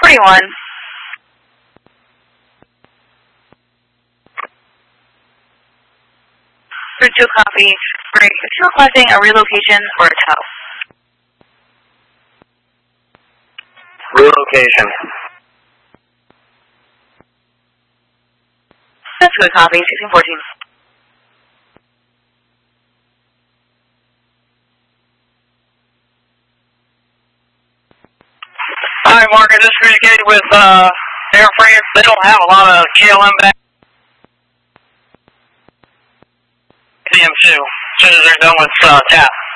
41. For 2 copy. Great. Is he requesting a relocation or a tow? Relocation. That's good copy. 1614. Hi, Mark. I just communicated with Air France. They don't have a lot of KLM back. DM2. As soon as they're done with TAP.